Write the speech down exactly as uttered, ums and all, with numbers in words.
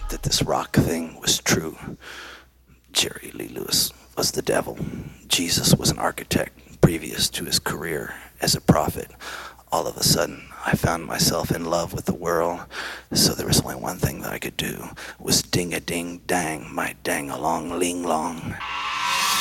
that this rock thing was true. Jerry Lee Lewis was the devil. Jesus was an architect previous to his career as a prophet. All of a sudden, I found myself in love with the world, so there was only one thing that I could do, was ding-a-ding-dang, my dang-along-ling-long.